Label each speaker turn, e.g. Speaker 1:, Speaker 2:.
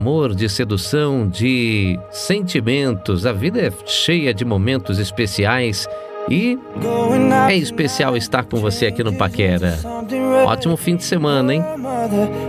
Speaker 1: amor, de sedução, de sentimentos. A vida é cheia de momentos especiais e é especial estar com você aqui no Paquera. Ótimo fim de semana, hein?